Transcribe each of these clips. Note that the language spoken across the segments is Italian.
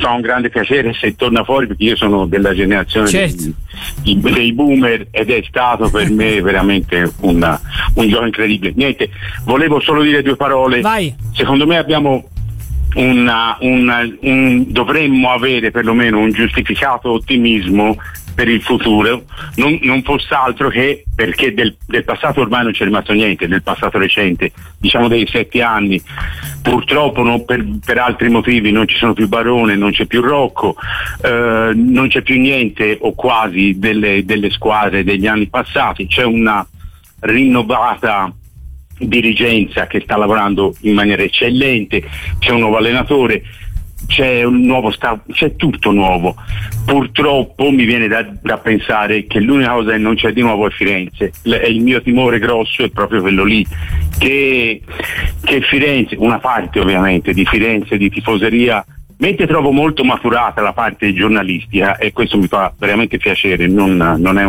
fa un grande piacere se torna fuori, perché io sono della generazione dei boomer ed è stato per me veramente un gioco incredibile. Niente, volevo solo dire due parole. Vai. Secondo me abbiamo dovremmo avere perlomeno un giustificato ottimismo per il futuro, non fosse altro che perché del passato ormai non c'è rimasto niente, del passato recente, diciamo dei 7 anni. Purtroppo per altri motivi non ci sono più Barone, non c'è più Rocco, non c'è più niente o quasi delle squadre degli anni passati. C'è una rinnovata dirigenza che sta lavorando in maniera eccellente, c'è un nuovo allenatore, c'è un nuovo staff, c'è tutto nuovo. Purtroppo mi viene da pensare che l'unica cosa che non c'è di nuovo è Firenze. Il mio timore grosso è proprio quello lì, che Firenze, una parte ovviamente di Firenze, di tifoseria, mentre trovo molto maturata la parte giornalistica, e questo mi fa veramente piacere, non è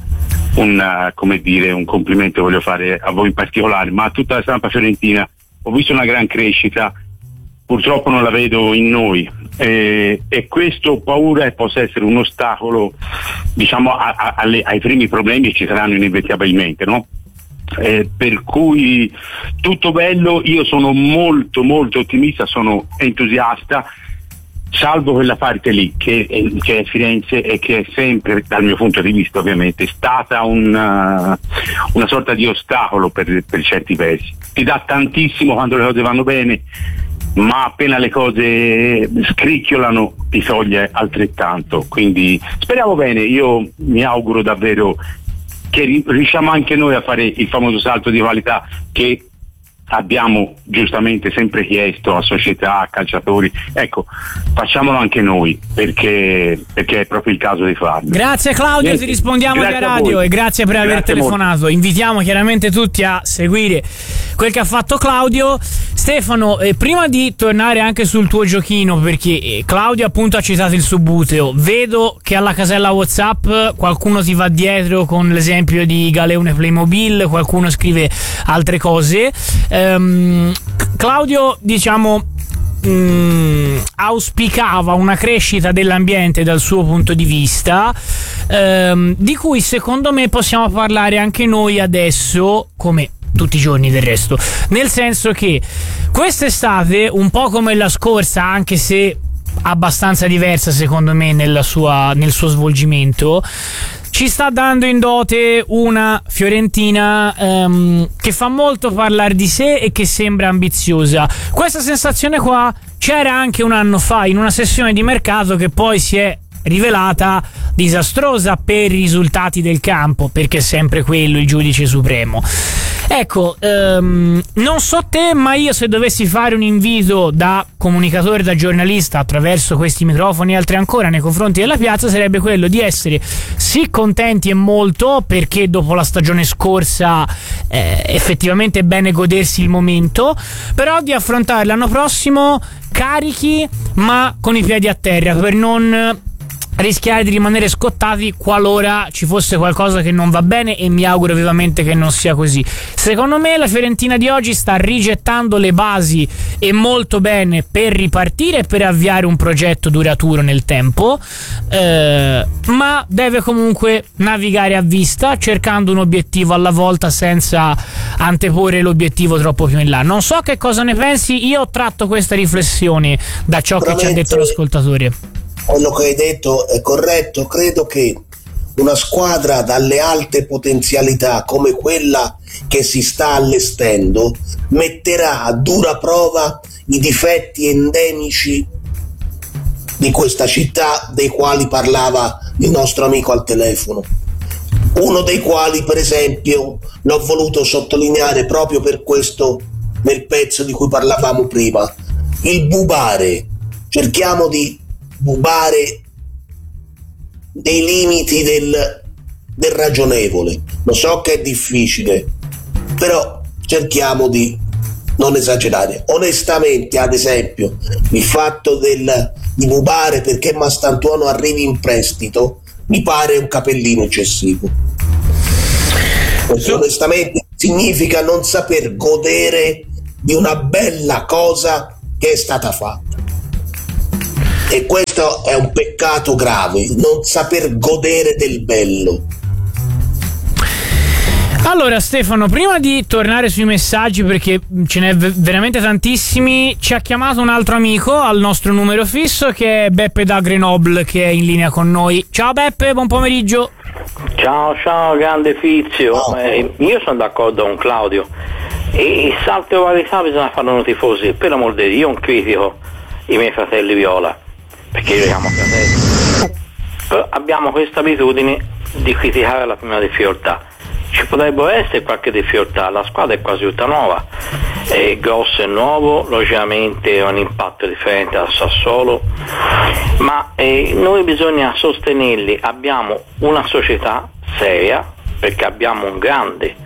come dire, un complimento voglio fare a voi in particolare, ma a tutta la stampa fiorentina. Ho visto una gran crescita, purtroppo non la vedo in noi, e questo ho paura che possa essere un ostacolo, diciamo, ai primi problemi che ci saranno inevitabilmente, no? Per cui tutto bello, io sono molto molto ottimista, sono entusiasta, salvo quella parte lì che è Firenze e che è sempre, dal mio punto di vista ovviamente, stata una sorta di ostacolo per certi versi. Ti dà tantissimo quando le cose vanno bene, ma appena le cose scricchiolano ti toglie altrettanto. Quindi speriamo bene, io mi auguro davvero che riusciamo anche noi a fare il famoso salto di qualità che abbiamo giustamente sempre chiesto a società, a calciatori. Ecco, facciamolo anche noi, perché è proprio il caso di farlo. Grazie Claudio, ti rispondiamo via radio e grazie per aver telefonato. Molto. Invitiamo chiaramente tutti a seguire quel che ha fatto Claudio. Stefano, prima di tornare anche sul tuo giochino, perché Claudio appunto ha citato il subbuteo, vedo che alla casella WhatsApp qualcuno ti va dietro con l'esempio di Galeone Playmobil, qualcuno scrive altre cose. Claudio, diciamo, auspicava una crescita dell'ambiente dal suo punto di vista, di cui secondo me possiamo parlare anche noi adesso, come tutti i giorni del resto, nel senso che quest'estate, un po' come la scorsa, anche se abbastanza diversa secondo me nel suo svolgimento, ci sta dando in dote una Fiorentina che fa molto parlare di sé e che sembra ambiziosa. Questa sensazione qua c'era anche un anno fa in una sessione di mercato che poi si è rivelata disastrosa per i risultati del campo, perché è sempre quello il giudice supremo. Ecco, non so te, ma io se dovessi fare un invito da comunicatore, da giornalista, attraverso questi microfoni e altri ancora nei confronti della piazza, sarebbe quello di essere sì contenti e molto, perché dopo la stagione scorsa effettivamente è bene godersi il momento, però di affrontare l'anno prossimo carichi ma con i piedi a terra, per non rischiare di rimanere scottati qualora ci fosse qualcosa che non va bene, e mi auguro vivamente che non sia così. Secondo me la Fiorentina di oggi sta rigettando le basi, e molto bene, per ripartire e per avviare un progetto duraturo nel tempo, ma deve comunque navigare a vista, cercando un obiettivo alla volta senza anteporre l'obiettivo troppo più in là. Non so che cosa ne pensi, io ho tratto questa riflessione da ciò che ci ha detto l'ascoltatore. Quello che hai detto è corretto. Credo che una squadra dalle alte potenzialità come quella che si sta allestendo metterà a dura prova i difetti endemici di questa città, dei quali parlava il nostro amico al telefono. Uno dei quali, per esempio, l'ho voluto sottolineare proprio per questo nel pezzo di cui parlavamo prima: il bubare. Cerchiamo di bubare nei limiti del ragionevole. Lo so che è difficile, però cerchiamo di non esagerare. Onestamente, ad esempio, il fatto di bubare perché Mastantuono arrivi in prestito mi pare un capellino eccessivo, perché onestamente significa non saper godere di una bella cosa che è stata fatta. E questo è un peccato grave, non saper godere del bello. Allora Stefano, prima di tornare sui messaggi, perché ce n'è veramente tantissimi, ci ha chiamato un altro amico al nostro numero fisso, che è Beppe da Grenoble, che è in linea con noi. Ciao Beppe, buon pomeriggio. Ciao grande Fizio. Io sono d'accordo con Claudio, e il salto di qualità bisogna farlo tifosi, per l'amor di Dio. Io non critico i miei fratelli viola, perché io li chiamo fratelli, però abbiamo questa abitudine di criticare la prima difficoltà. Ci potrebbe essere qualche difficoltà, la squadra è quasi tutta nuova, Grosso è nuovo, logicamente ha un impatto differente dal Sassuolo, ma noi bisogna sostenerli. Abbiamo una società seria, perché abbiamo un grande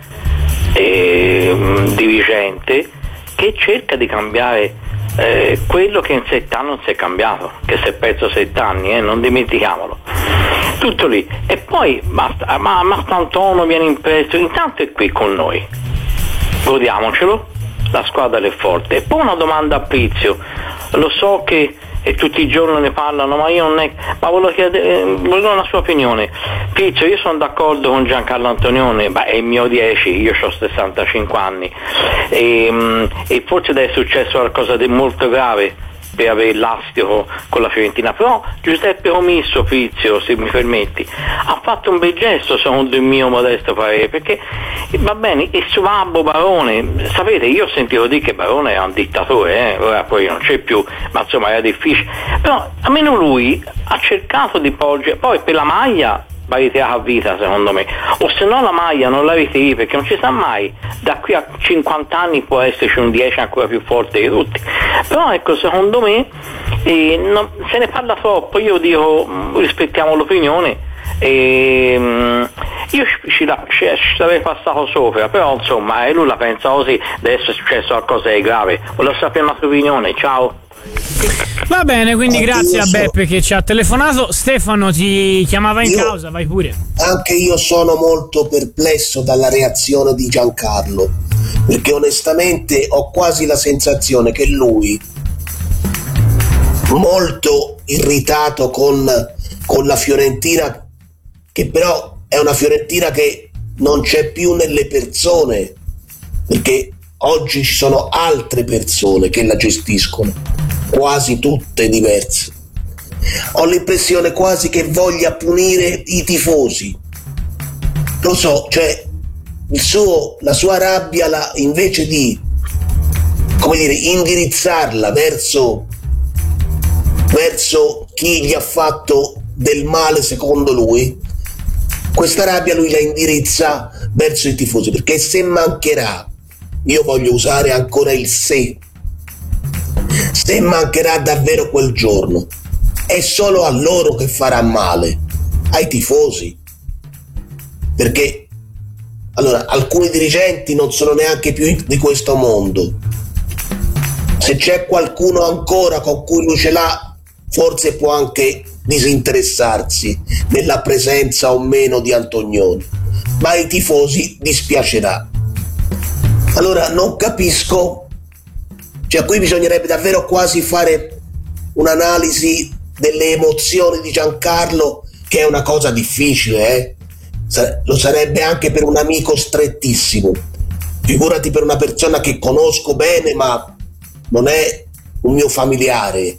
dirigente che cerca di cambiare quello che in 7 anni non si è cambiato, che si è perso 7 anni, non dimentichiamolo. Tutto lì. E poi basta, ma Antonio viene in prestito, intanto è qui con noi, godiamocelo, la squadra è forte. E poi una domanda a Pizio, lo so che tutti i giorni ne parlano, ma io non è, ma volevo chiedere una sua opinione. Pizio, io sono d'accordo con Giancarlo Antonioni, è il mio 10, io ho 65 anni, e forse deve successo qualcosa di molto grave per avere l'astico con la Fiorentina, però Giuseppe Comisso, Fizio, se mi permetti, ha fatto un bel gesto secondo il mio modesto parere, perché va bene, e su Babbo Barone, sapete, io ho sentito dire che Barone era un dittatore, ora poi non c'è più, ma insomma era difficile, però almeno lui ha cercato di porgere, poi per la maglia va ritirata a vita secondo me, o se no la maglia non la ritiri, perché non ci sa mai, da qui a 50 anni può esserci un 10 ancora più forte di tutti. Però ecco, secondo me se ne parla troppo, io dico rispettiamo l'opinione, io ci sarei passato sopra, però insomma lui la pensa così, adesso è successo qualcosa di grave, volevo sapere la tua opinione. Ciao. Va bene, quindi grazie a Beppe che ci ha telefonato. Stefano ti chiamava in causa, vai pure. Anche io sono molto perplesso dalla reazione di Giancarlo, perché onestamente ho quasi la sensazione che lui, molto irritato con la Fiorentina, che però è una Fiorentina che non c'è più nelle persone, perché oggi ci sono altre persone che la gestiscono, quasi tutte diverse. Ho l'impressione quasi che voglia punire i tifosi. Lo so, cioè la sua rabbia, invece di, come dire, indirizzarla verso chi gli ha fatto del male secondo lui, questa rabbia lui la indirizza verso i tifosi, perché se mancherà, io voglio usare ancora il se mancherà davvero quel giorno, è solo a loro che farà male, ai tifosi, perché allora alcuni dirigenti non sono neanche più di questo mondo. Se c'è qualcuno ancora con cui lui ce l'ha, forse può anche disinteressarsi della presenza o meno di Antonioni, ma ai tifosi dispiacerà. Allora non capisco, cioè qui bisognerebbe davvero quasi fare un'analisi delle emozioni di Giancarlo, che è una cosa difficile, lo sarebbe anche per un amico strettissimo, figurati per una persona che conosco bene ma non è un mio familiare,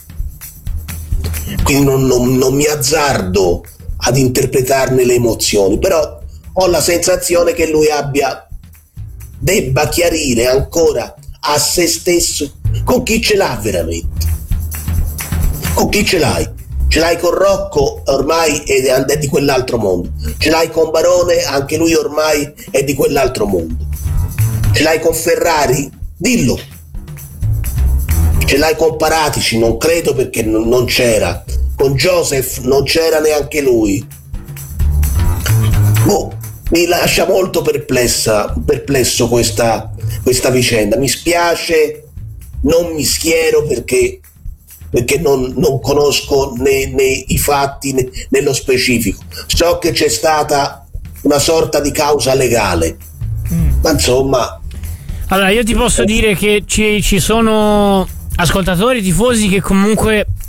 quindi non mi azzardo ad interpretarne le emozioni, però ho la sensazione che lui debba chiarire ancora a se stesso con chi ce l'ha veramente, con chi ce l'hai. Ce l'hai con Rocco, ormai è di quell'altro mondo. Ce l'hai con Barone, anche lui ormai è di quell'altro mondo. Ce l'hai con Ferrari? Dillo. Ce l'hai con Paratici? Non credo, perché non c'era. Con Joseph non c'era neanche lui. Mi lascia molto perplesso questa vicenda. Mi spiace, non mi schiero perché non conosco né i fatti né nello specifico. So che c'è stata una sorta di causa legale, ma insomma. Allora io ti posso dire che ci sono ascoltatori, tifosi che comunque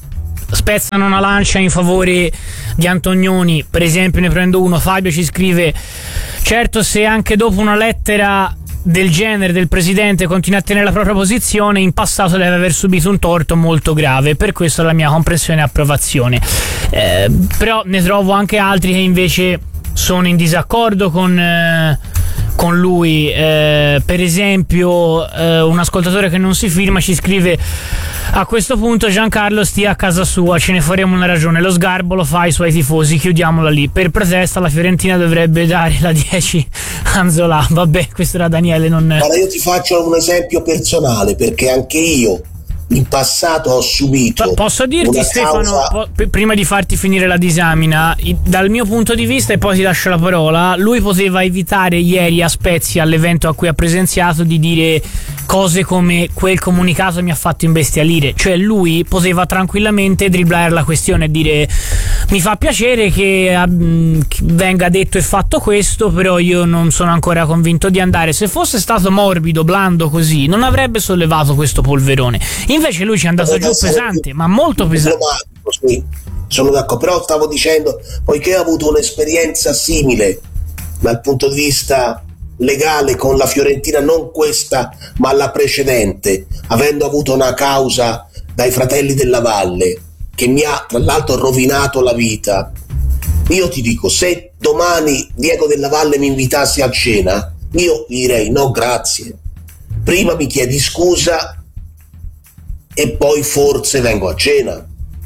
spezzano una lancia in favore di Antonioni. Per esempio, ne prendo uno. Fabio ci scrive: certo, se anche dopo una lettera del genere del presidente continua a tenere la propria posizione, in passato deve aver subito un torto molto grave, per questo la mia comprensione e approvazione. Però ne trovo anche altri che invece sono in disaccordo con lui. Per esempio, un ascoltatore che non si firma ci scrive: a questo punto Giancarlo stia a casa sua, ce ne faremo una ragione, lo sgarbo lo fa ai suoi tifosi, chiudiamola lì. Per protesta la Fiorentina dovrebbe dare la 10 a Nzola. Vabbè, questo era Daniele, non... Guarda, io ti faccio un esempio personale, perché anche io in passato ho subito... Posso dirti, Stefano, prima di farti finire la disamina, dal mio punto di vista, e poi ti lascio la parola, lui poteva evitare ieri a Spezia, all'evento a cui ha presenziato, di dire cose come quel comunicato mi ha fatto imbestialire. Cioè lui poteva tranquillamente dribblare la questione e dire: mi fa piacere che venga detto e fatto questo, però io non sono ancora convinto di andare. Se fosse stato morbido, blando così, non avrebbe sollevato questo polverone. Invece lui ci è andato giù pesante, ma molto pesante. Sì, sono d'accordo, però stavo dicendo, poiché ho avuto un'esperienza simile dal punto di vista legale con la Fiorentina, non questa ma la precedente, avendo avuto una causa dai Fratelli della Valle che mi ha tra l'altro rovinato la vita, io ti dico, se domani Diego Della Valle mi invitasse a cena, io gli direi no grazie, prima mi chiedi scusa e poi forse vengo a cena,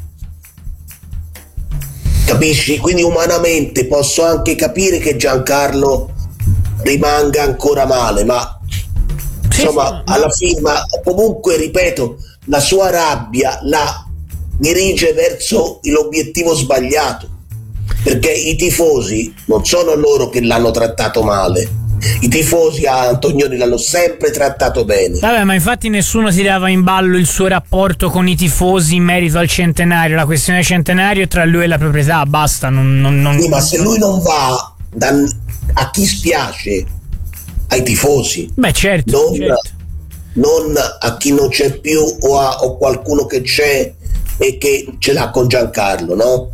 capisci? Quindi umanamente posso anche capire che Giancarlo rimanga ancora male, ma insomma alla fine, ma comunque ripeto, la sua rabbia la dirige verso l'obiettivo sbagliato, perché i tifosi non sono loro che l'hanno trattato male, i tifosi a Antonioni l'hanno sempre trattato bene. Vabbè, ma infatti nessuno tirava in ballo il suo rapporto con i tifosi in merito al centenario. La questione del centenario è tra lui e la proprietà, basta. Sì, ma se lui non va a chi spiace, ai tifosi, beh certo, non a chi non c'è più o qualcuno che c'è e che ce l'ha con Giancarlo, no?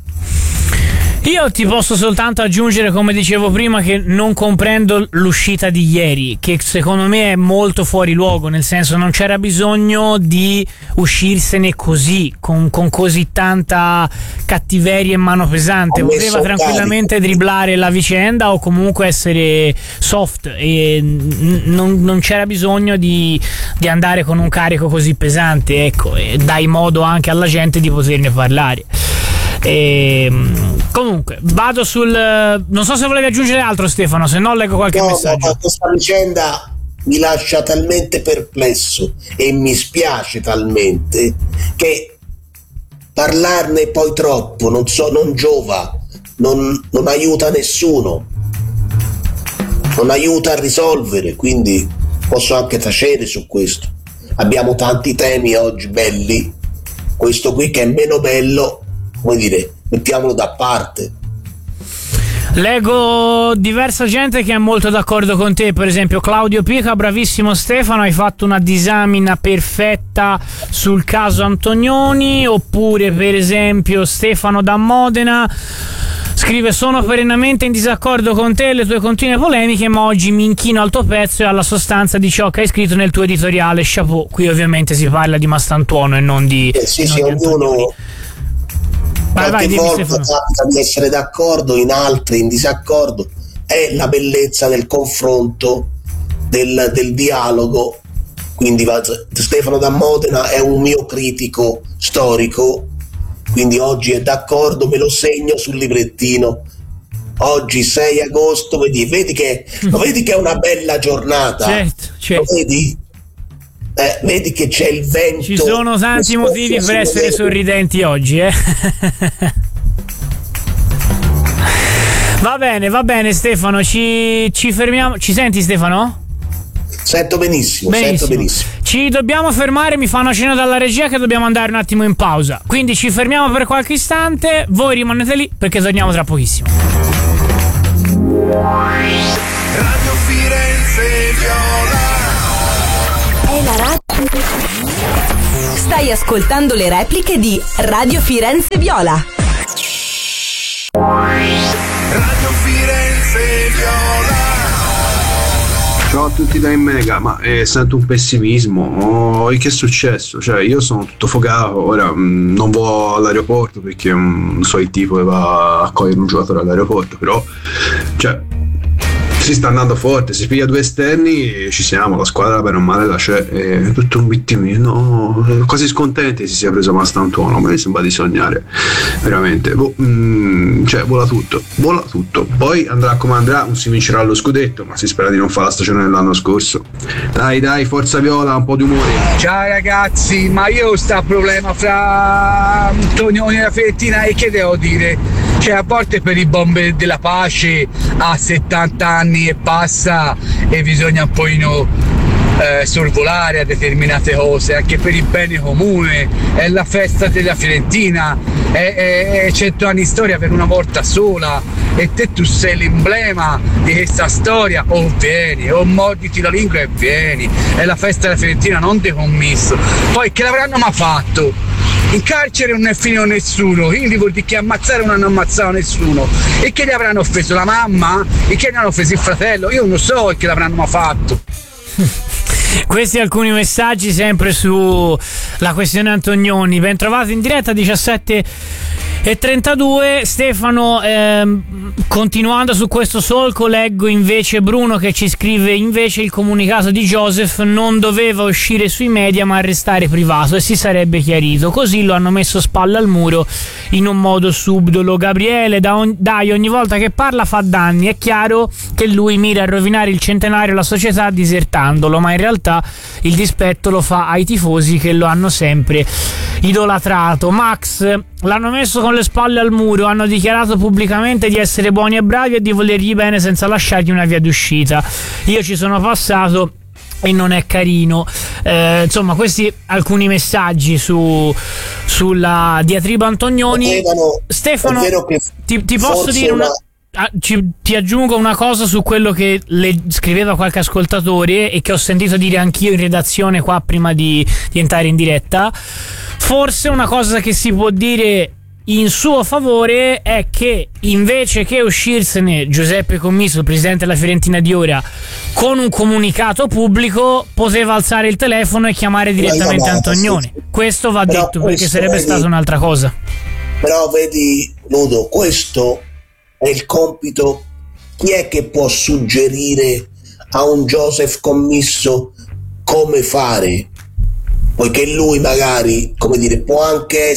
Io ti posso soltanto aggiungere, come dicevo prima, che non comprendo l'uscita di ieri, che secondo me è molto fuori luogo, nel senso non c'era bisogno di uscirsene così, con così tanta cattiveria e mano pesante. Poteva tranquillamente dribblare la vicenda o comunque essere soft, e non c'era bisogno di andare con un carico così pesante, ecco, e dai modo anche alla gente di poterne parlare. Comunque vado sul... non so se volevi aggiungere altro, Stefano, se no leggo qualche messaggio. No, questa vicenda mi lascia talmente perplesso e mi spiace talmente che parlarne poi troppo non giova, non aiuta nessuno, non aiuta a risolvere, quindi posso anche tacere su questo. Abbiamo tanti temi oggi belli, questo qui che è meno bello, come dire, mettiamolo da parte. Leggo diversa gente che è molto d'accordo con te, per esempio Claudio Pica: bravissimo Stefano, hai fatto una disamina perfetta sul caso Antonioni. Oppure per esempio Stefano da Modena scrive: sono perennemente in disaccordo con te e le tue continue polemiche, ma oggi mi inchino al tuo pezzo e alla sostanza di ciò che hai scritto nel tuo editoriale. Chapeau. Qui ovviamente si parla di Mastantuono e non di... sì, ognuno... Qualche volta capita di essere d'accordo, in altri in disaccordo. È la bellezza del confronto, del dialogo. Quindi Stefano da Modena è un mio critico storico, quindi oggi è d'accordo, me lo segno sul librettino. Oggi 6 agosto, vedi che è una bella giornata. Certo. Lo vedi? Vedi che c'è il vento. Ci sono tanti motivi per essere sorridenti oggi, Va bene Stefano, ci fermiamo. Ci senti, Stefano? Sento benissimo. Ci dobbiamo fermare, mi fanno cenno dalla regia che dobbiamo andare un attimo in pausa, quindi ci fermiamo per qualche istante, voi rimanete lì perché torniamo tra pochissimo. Radio Firenze Viola. È la radio. Stai ascoltando le repliche di Radio Firenze Viola. Radio Firenze Viola. Ciao a tutti da Mega, ma sento un pessimismo. Che è successo? Cioè, io sono tutto focato, ora non vado all'aeroporto perché non so il tipo che va a cogliere un giocatore all'aeroporto, però cioè si sta andando forte, si piglia 2 esterni, ci siamo, la squadra per un male la c'è, è tutto un vittimino, quasi scontenti si sia preso Mastantuono, ma mi sembra di sognare veramente, cioè vola tutto, poi andrà come andrà, non si vincerà lo scudetto, ma si spera di non fare la stagione dell'anno scorso. Dai, forza Viola, un po' di umore. Ciao ragazzi, ma io sta problema fra Antonioni e la Fiorentina, e che devo dire? Cioè, a volte per i bomber della pace a 70 anni e passa e bisogna un pochino sorvolare a determinate cose, anche per il bene comune. È la festa della Fiorentina, è 100 anni di storia per una volta sola, e tu sei l'emblema di questa storia. O vieni, o morditi la lingua e vieni. È la festa della Fiorentina, non di commisso. Poi che l'avranno mai fatto? In carcere non è finito nessuno, quindi vuol dire che ammazzare non hanno ammazzato nessuno. E che gli avranno offeso la mamma? E che gli hanno offeso il fratello? Io non so che l'avranno mai fatto. Questi alcuni messaggi sempre su la questione Antonioni. Ben trovato in diretta 17:32. Stefano, continuando su questo solco, leggo invece Bruno che ci scrive: invece il comunicato di Joseph non doveva uscire sui media ma restare privato e si sarebbe chiarito, così lo hanno messo spalla al muro in un modo subdolo. Gabriele, dai, ogni volta che parla fa danni, è chiaro che lui mira a rovinare il centenario e la società disertandolo, ma in realtà il dispetto lo fa ai tifosi che lo hanno sempre idolatrato. Max, l'hanno messo con le spalle al muro, hanno dichiarato pubblicamente di essere buoni e bravi e di volergli bene senza lasciargli una via d'uscita. Io ci sono passato e non è carino. Insomma, questi alcuni messaggi sulla diatriba Antonioni. Stefano, ti posso dire ti aggiungo una cosa su quello che le scriveva qualche ascoltatore e che ho sentito dire anch'io in redazione qua prima di entrare in diretta. Forse una cosa che si può dire in suo favore è che invece che uscirsene Giuseppe Commisso, il presidente della Fiorentina di ora, con un comunicato pubblico, poteva alzare il telefono e chiamare direttamente Antonioni. Questo va detto, perché sarebbe stata un'altra cosa. Però vedi, Ludo, questo è il compito. Chi è che può suggerire a un Joseph Commisso come fare? Poiché lui magari, come dire, può anche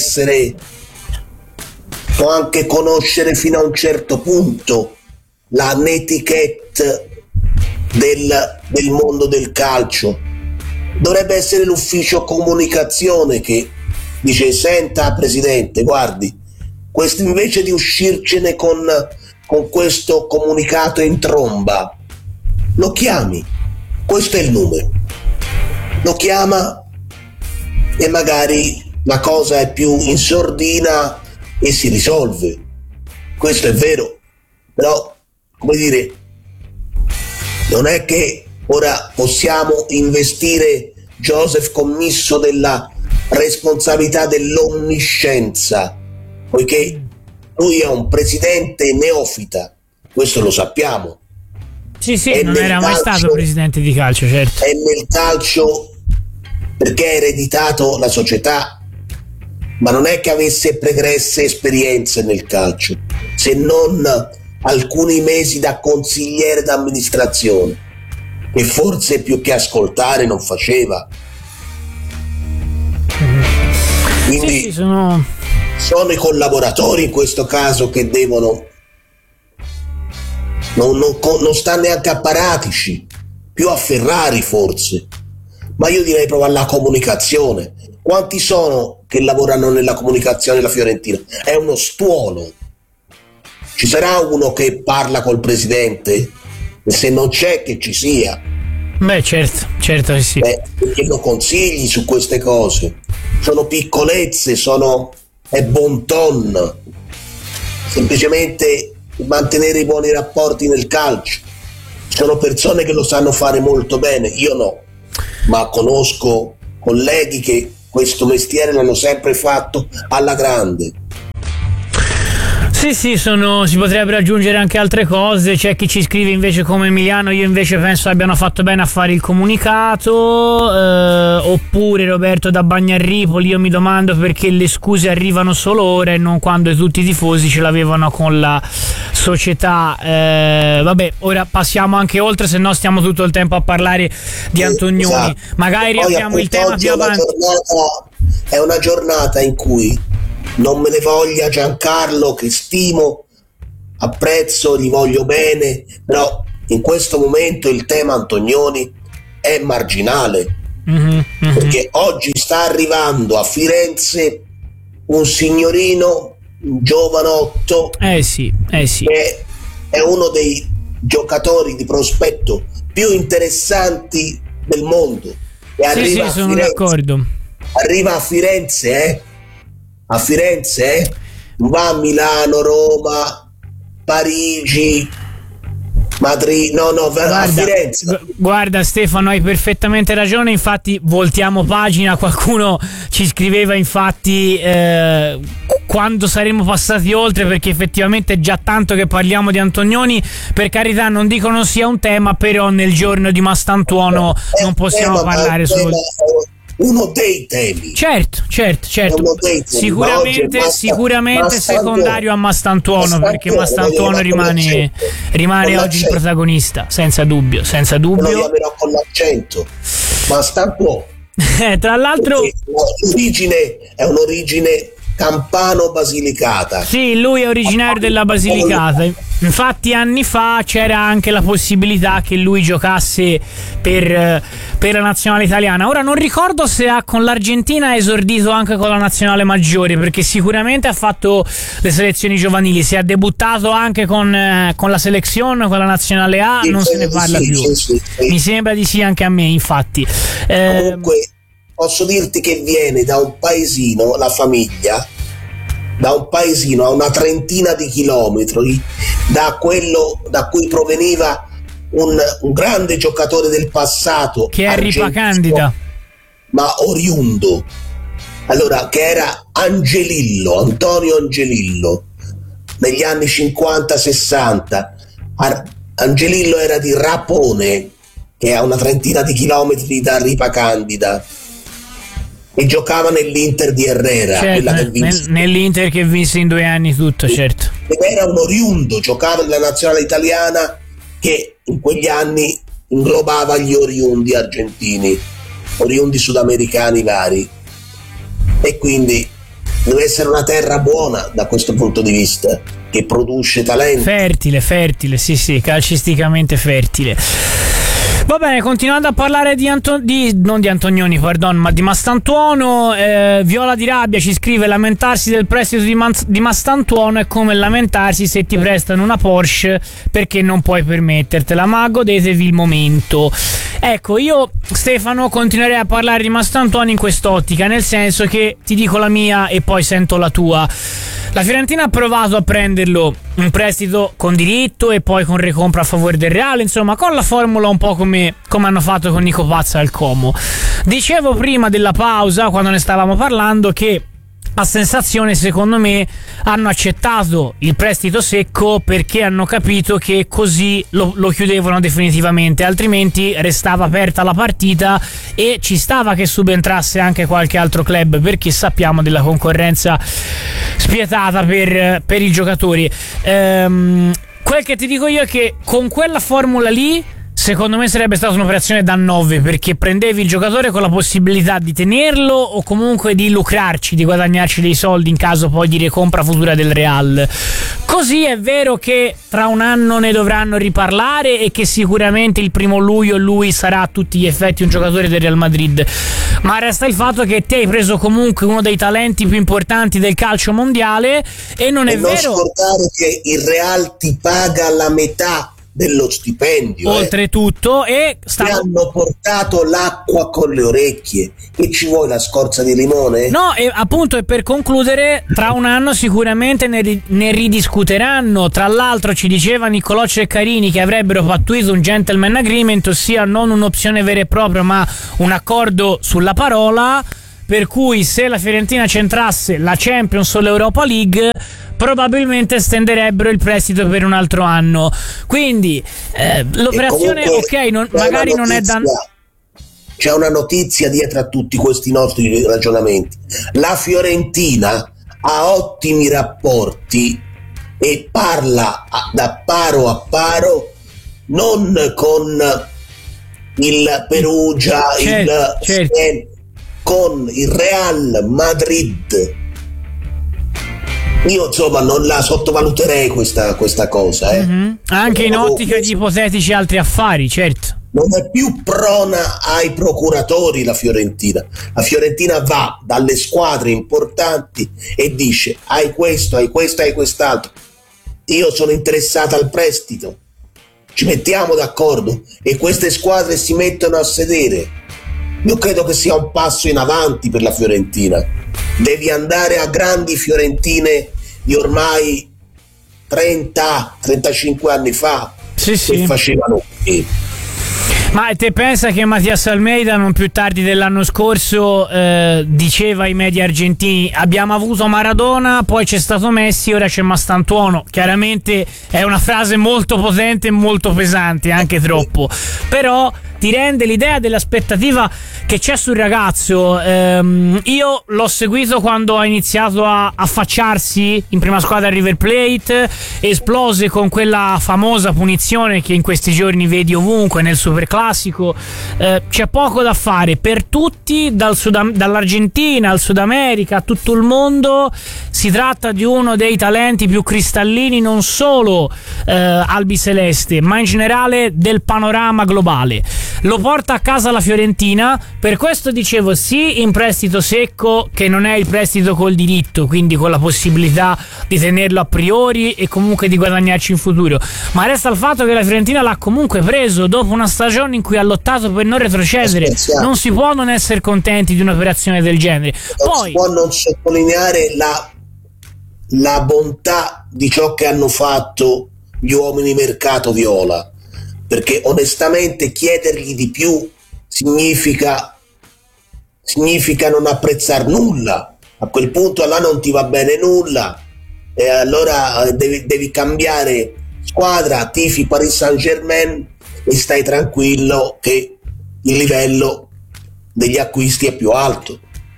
conoscere fino a un certo punto la netiquette del mondo del calcio. Dovrebbe essere l'ufficio comunicazione che dice: senta presidente, guardi, questo invece di uscircene con questo comunicato in tromba, lo chiami, questo è il numero, lo chiama e magari la cosa è più in sordina e si risolve. Questo è vero, però, come dire, non è che ora possiamo investire Joseph Commisso della responsabilità dell'onniscienza, poiché lui è un presidente neofita, questo lo sappiamo. Sì, non era mai stato presidente di calcio, certo. È nel calcio perché ha ereditato la società, ma non è che avesse pregresse esperienze nel calcio, se non alcuni mesi da consigliere d'amministrazione, e forse più che ascoltare non faceva. Quindi sì, sono i collaboratori in questo caso che devono, non sta neanche a Paratici, più a Ferrari forse, ma io direi provare la comunicazione. Quanti sono che lavorano nella comunicazione della Fiorentina? È uno stuolo. Ci sarà uno che parla col presidente? E se non c'è, che ci sia. Beh, certo che sì. Perché lo consigli su queste cose? Sono piccolezze, è bon ton. Semplicemente mantenere i buoni rapporti nel calcio. Ci sono persone che lo sanno fare molto bene, io no, ma conosco colleghi che questo mestiere l'hanno sempre fatto alla grande. Sì, si potrebbero aggiungere anche altre cose. C'è chi ci scrive invece come Emiliano: io invece penso abbiano fatto bene a fare il comunicato. Oppure Roberto da Bagnarripoli: io mi domando perché le scuse arrivano solo ora e non quando tutti i tifosi ce l'avevano con la società. Vabbè, ora passiamo anche oltre, se no stiamo tutto il tempo a parlare di Antonioni. Esatto. Magari riapriamo il tema più avanti. È una giornata in cui non me ne voglia Giancarlo, che stimo, apprezzo, gli voglio bene, però in questo momento il tema Antonioni è marginale, perché oggi sta arrivando a Firenze un signorino, un giovanotto, sì. che è uno dei giocatori di prospetto più interessanti del mondo, e arriva sono d'accordo. Arriva a Firenze, va a Milano, Roma, Parigi, Madrid, a Firenze. Guarda Stefano, hai perfettamente ragione, infatti voltiamo pagina. Qualcuno ci scriveva infatti quando saremo passati oltre, perché effettivamente è già tanto che parliamo di Antonioni. Per carità, non dico non sia un tema, però nel giorno di Mastantuono non possiamo parlare solo uno dei temi. Certo. Sicuramente secondario a Mastantuono, perché Mastantuono rimane oggi il protagonista, senza dubbio. Lo chiamerò con l'accento. Mastantuono. Tra l'altro l'origine è un'origine campano-basilicata. Sì, lui è originario della Basilicata. Infatti anni fa c'era anche la possibilità che lui giocasse per la nazionale italiana. Ora non ricordo se con l'Argentina ha esordito anche con la nazionale maggiore, perché sicuramente ha fatto le selezioni giovanili. Se ha debuttato anche con la selezione, con la nazionale A, non se ne parla più. Sì. Mi sembra di sì anche a me, infatti. Comunque posso dirti che viene da un paesino, la famiglia, da un paesino a una trentina di chilometri da cui proveniva un grande giocatore del passato, che è Ripacandida, ma oriundo, allora, che era Antonio Angelillo, negli anni 50-60. Angelillo era di Rapone, che è a una trentina di chilometri da Ripacandida, e giocava nell'Inter di Herrera, quella che vinse. Nell'Inter che vinse in 2 anni tutto, certo. Ed era un oriundo, giocava nella nazionale italiana, che in quegli anni inglobava gli oriundi argentini, oriundi sudamericani vari, e quindi deve essere una terra buona da questo punto di vista, che produce talento. Fertile, sì, calcisticamente fertile. Va bene, continuando a parlare non di Antonioni, ma di Mastantuono. Viola di Rabbia ci scrive: lamentarsi del prestito di Mastantuono è come lamentarsi se ti prestano una Porsche perché non puoi permettertela, ma godetevi il momento. Ecco, io Stefano continuerei a parlare di Mastantuono in quest'ottica, nel senso che ti dico la mia e poi sento la tua. La Fiorentina ha provato a prenderlo in prestito con diritto e poi con recompra a favore del Reale, insomma con la formula un po' come hanno fatto con Nico Pazza al Como. Dicevo prima della pausa, quando ne stavamo parlando, che a sensazione, secondo me, hanno accettato il prestito secco perché hanno capito che così lo chiudevano definitivamente, altrimenti restava aperta la partita e ci stava che subentrasse anche qualche altro club, perché sappiamo della concorrenza spietata per i giocatori. Quel che ti dico io è che con quella formula lì, secondo me sarebbe stata un'operazione da 9, perché prendevi il giocatore con la possibilità di tenerlo o comunque di lucrarci, di guadagnarci dei soldi in caso poi di recompra futura del Real. Così è vero che tra un anno ne dovranno riparlare e che sicuramente il 1 luglio lui sarà a tutti gli effetti un giocatore del Real Madrid, ma resta il fatto che ti hai preso comunque uno dei talenti più importanti del calcio mondiale e non è vero. Non scordare che il Real ti paga la metà dello stipendio, oltretutto, e hanno portato l'acqua con le orecchie. E ci vuoi la scorza di limone? No, e appunto, e per concludere, tra un anno sicuramente ne ridiscuteranno. Tra l'altro ci diceva Niccolò Ceccarini che avrebbero pattuito un gentleman agreement, ossia non un'opzione vera e propria ma un accordo sulla parola, per cui se la Fiorentina centrasse la Champions o l'Europa League probabilmente estenderebbero il prestito per un altro anno. Quindi l'operazione magari non è da... C'è una notizia dietro a tutti questi nostri ragionamenti. La Fiorentina ha ottimi rapporti e parla da paro a paro non con il Perugia, certo. Con il Real Madrid. Io insomma non la sottovaluterei questa cosa. Anche in ottica di ipotetici altri affari, certo. Non è più prona ai procuratori la Fiorentina. La Fiorentina va dalle squadre importanti e dice: hai questo, hai questo, hai quest'altro. Io sono interessata al prestito. Ci mettiamo d'accordo e queste squadre si mettono a sedere. Io credo che sia un passo in avanti per la Fiorentina. Devi andare a grandi Fiorentine di ormai 30-35 anni fa che facevano così. Ma te pensa che Matias Almeida non più tardi dell'anno scorso diceva ai media argentini: abbiamo avuto Maradona, poi c'è stato Messi, ora c'è Mastantuono. Chiaramente è una frase molto potente e molto pesante, anche troppo, però ti rende l'idea dell'aspettativa che c'è sul ragazzo. Io l'ho seguito quando ha iniziato a affacciarsi in prima squadra a River Plate, esplose con quella famosa punizione che in questi giorni vedi ovunque nel Superclassico. C'è poco da fare per tutti, dall'Argentina al Sud America, a tutto il mondo. Si tratta di uno dei talenti più cristallini non solo albiceleste, ma in generale del panorama globale. Lo porta a casa la Fiorentina, per questo dicevo sì, in prestito secco, che non è il prestito col diritto, quindi con la possibilità di tenerlo a priori e comunque di guadagnarci in futuro, ma resta il fatto che la Fiorentina l'ha comunque preso dopo una stagione in cui ha lottato per non retrocedere. Non si può non essere contenti di un'operazione del genere. Non si può non sottolineare la bontà di ciò che hanno fatto gli uomini mercato viola, perché onestamente chiedergli di più significa non apprezzare nulla. A quel punto là non ti va bene nulla e allora devi cambiare squadra, tifi Paris Saint-Germain e stai tranquillo che il livello degli acquisti è più alto.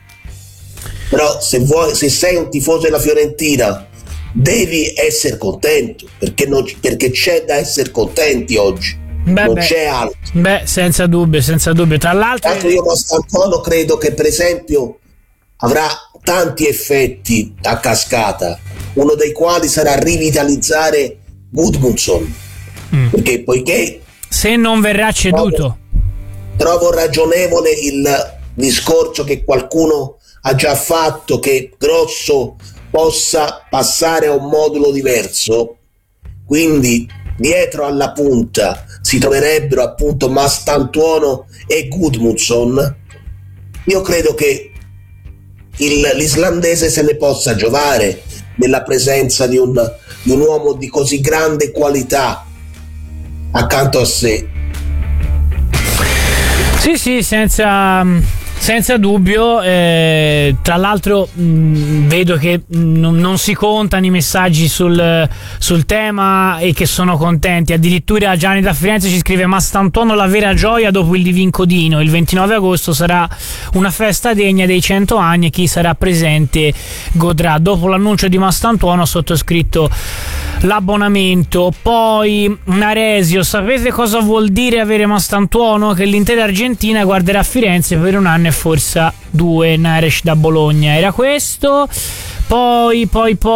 Però se sei un tifoso della Fiorentina devi essere contento, perché c'è da essere contenti oggi. C'è altro. Senza dubbio. Tra l'altro io Mastantuono credo che per esempio avrà tanti effetti a cascata, uno dei quali sarà rivitalizzare Gudmundsson, perché poiché se non verrà ceduto trovo ragionevole il discorso che qualcuno ha già fatto, che Grosso possa passare a un modulo diverso, quindi dietro alla punta si troverebbero appunto Mastantuono e Gudmundsson. Io credo che l'islandese se ne possa giovare nella presenza di un uomo di così grande qualità accanto a sé. Sì, senza dubbio. Tra l'altro vedo che non si contano i messaggi sul tema e che sono contenti. Addirittura Gianni da Firenze ci scrive: Mastantuono la vera gioia dopo il di Vincodino, il 29 agosto sarà una festa degna dei 100 anni e chi sarà presente godrà. Dopo l'annuncio di Mastantuono ho sottoscritto l'abbonamento. Poi Naresio: sapete cosa vuol dire avere Mastantuono? Che l'intera Argentina guarderà Firenze per un anno e forse 2. Nares da Bologna era questo. Poi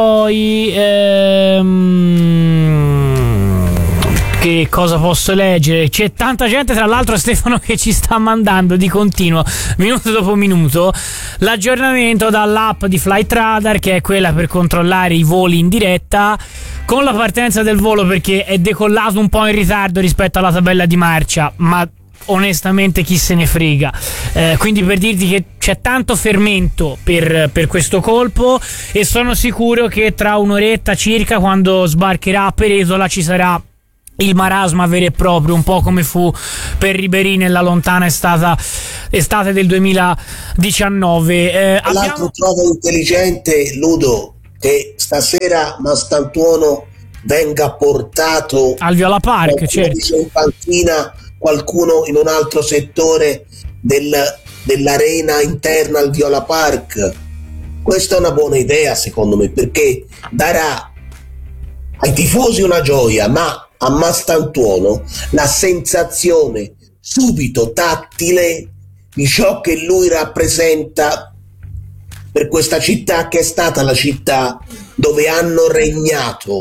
che cosa posso leggere? C'è tanta gente, tra l'altro, Stefano, che ci sta mandando di continuo, minuto dopo minuto, l'aggiornamento dall'app di Flight Radar, che è quella per controllare i voli in diretta, con la partenza del volo, perché è decollato un po' in ritardo rispetto alla tabella di marcia, ma onestamente chi se ne frega. Quindi per dirti che c'è tanto fermento per questo colpo, e sono sicuro che tra un'oretta circa, quando sbarcherà a Peretola, ci sarà il marasma vero e proprio, un po' come fu per Ribéry nella lontana estate del 2019. Tra l'altro trovo intelligente, Ludo, che stasera Mastantuono venga portato al Viola Park, certo, in panchina, qualcuno in un altro settore dell'arena interna al Viola Park. Questa è una buona idea, secondo me, perché darà ai tifosi una gioia, ma a Mastantuono la sensazione subito tattile di ciò che lui rappresenta per questa città, che è stata la città dove hanno regnato,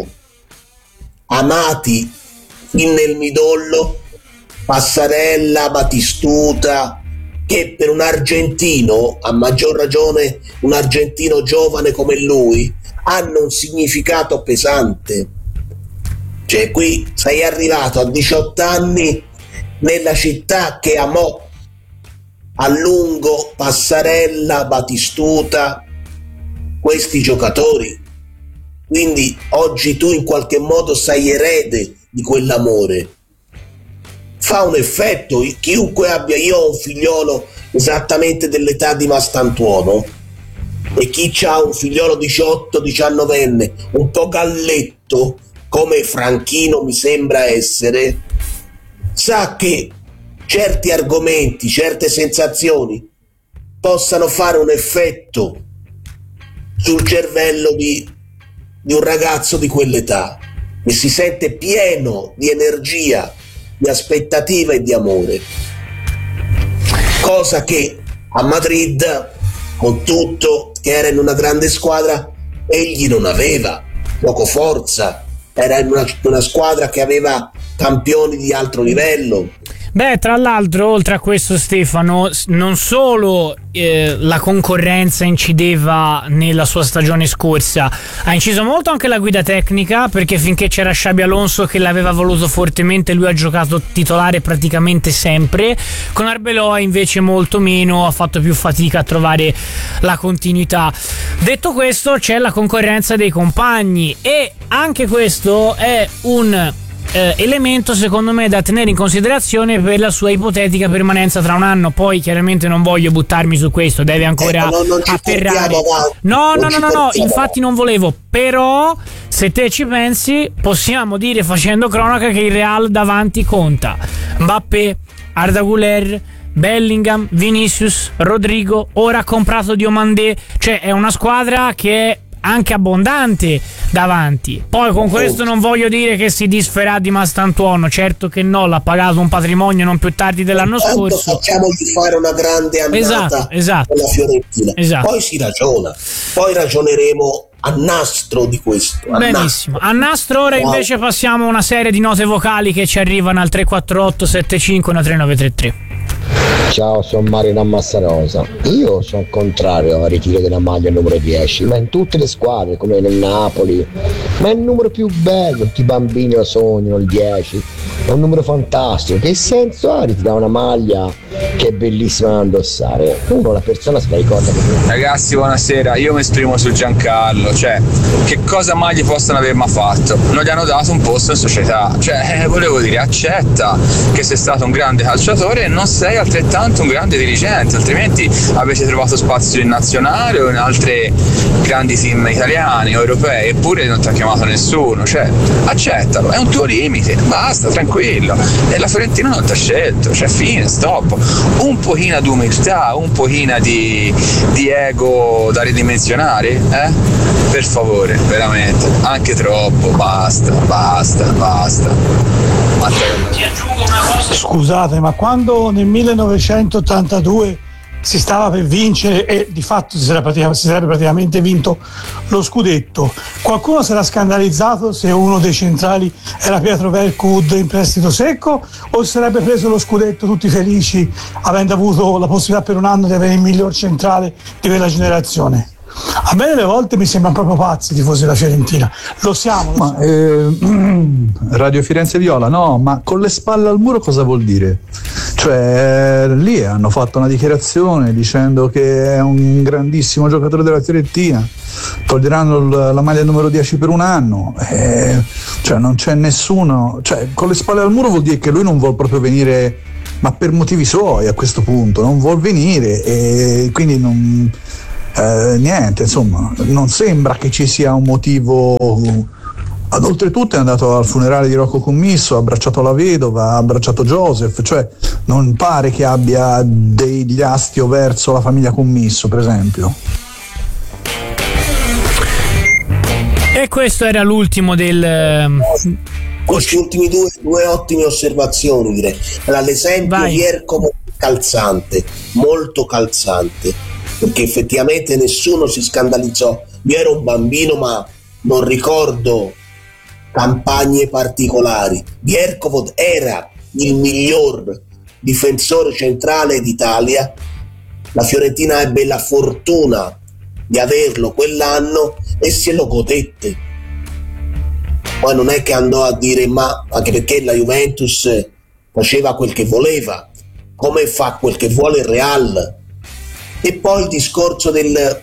amati fin nel midollo, Passarella, Batistuta, che per un argentino, a maggior ragione un argentino giovane come lui, hanno un significato pesante. Cioè, qui sei arrivato a 18 anni nella città che amò a lungo Passarella, Batistuta, questi giocatori. Quindi oggi tu in qualche modo sei erede di quell'amore. Fa un effetto, chiunque abbia, io ho un figliolo esattamente dell'età di Mastantuono, e chi ha un figliolo 18-19enne, un po' galletto, come Franchino mi sembra essere, sa che certi argomenti, certe sensazioni possano fare un effetto sul cervello di un ragazzo di quell'età, che si sente pieno di energia, di aspettativa e di amore, cosa che a Madrid, con tutto che era in una grande squadra, egli non aveva. Poco forza, era in una squadra che aveva campioni di alto livello. Beh, tra l'altro, oltre a questo, Stefano, non solo la concorrenza incideva nella sua stagione scorsa, ha inciso molto anche la guida tecnica, perché finché c'era Xabi Alonso che l'aveva voluto fortemente, lui ha giocato titolare praticamente sempre. Con Arbeloa invece molto meno, ha fatto più fatica a trovare la continuità. Detto questo, c'è la concorrenza dei compagni, e anche questo è un elemento secondo me da tenere in considerazione per la sua ipotetica permanenza tra un anno. Poi chiaramente non voglio buttarmi su questo, deve ancora atterrare. No, infatti non volevo, però se te ci pensi possiamo dire, facendo cronaca, che il Real davanti conta Mbappé, Arda Güler, Bellingham, Vinicius, Rodrigo, ora ha comprato Diomandé, cioè è una squadra che è anche abbondante davanti. Poi con questo non voglio dire che si disferà di Mastantuono, certo che no, l'ha pagato un patrimonio non più tardi dell'anno scorso. Facciamogli fare una grande annata con la Fiorentina, poi si ragiona, poi ragioneremo a nastro di questo. Benissimo, a nastro. Ora invece passiamo a una serie di note vocali che ci arrivano al 348 75 3933. Ciao, sono Mario da Massarosa. Io sono contrario al ritiro della maglia numero 10, ma in tutte le squadre, come nel Napoli, ma è il numero più bello, tutti i bambini lo sognano, il 10, è un numero fantastico. Che senso ha ritirare una maglia che è bellissima da indossare? Uno, la persona se la ricorda. Ragazzi, buonasera, io mi esprimo su Giancarlo, cioè che cosa mai gli possono aver mai fatto? Non gli hanno dato un posto in società, cioè volevo dire, accetta che sei stato un grande calciatore e non sei altrettanto un grande dirigente, altrimenti avete trovato spazio in nazionale o in altre grandi team italiani o europei, eppure non ti ha chiamato nessuno. Cioè accettalo, è un tuo limite, basta, tranquillo, e la Fiorentina non ti ha scelto, cioè fine, stop. Un pochino di umiltà, un pochino di ego da ridimensionare, per favore, veramente, anche troppo, basta. Scusate, ma quando nel 1982 si stava per vincere e di fatto si sarebbe praticamente vinto lo scudetto, qualcuno si era scandalizzato se uno dei centrali era Pietro Vercoud in prestito secco, o si sarebbe preso lo scudetto tutti felici avendo avuto la possibilità per un anno di avere il miglior centrale di quella generazione? A me delle volte mi sembrano proprio pazzi i tifosi della Fiorentina, lo siamo. Radio Firenze Viola, no, ma con le spalle al muro cosa vuol dire? Cioè, lì hanno fatto una dichiarazione dicendo che è un grandissimo giocatore della Fiorentina, toglieranno la maglia numero 10 per un anno, cioè non c'è nessuno, cioè con le spalle al muro vuol dire che lui non vuol proprio venire, ma per motivi suoi a questo punto non vuol venire, e quindi non niente, insomma, non sembra che ci sia un motivo. Oltretutto è andato al funerale di Rocco Commisso, ha abbracciato la vedova, ha abbracciato Joseph, cioè non pare che abbia degli astio verso la famiglia Commisso, per esempio. E questo era l'ultimo del... Questi ultimi due ottime osservazioni, direi. Allora, l'esempio di Ercomo calzante, molto calzante, perché effettivamente nessuno si scandalizzò. Io ero un bambino, ma non ricordo campagne particolari. Bierkovod era il miglior difensore centrale d'Italia. La Fiorentina ebbe la fortuna di averlo quell'anno e se lo godette. Poi non è che andò a dire, ma anche perché la Juventus faceva quel che voleva, come fa quel che vuole il Real. E poi il discorso del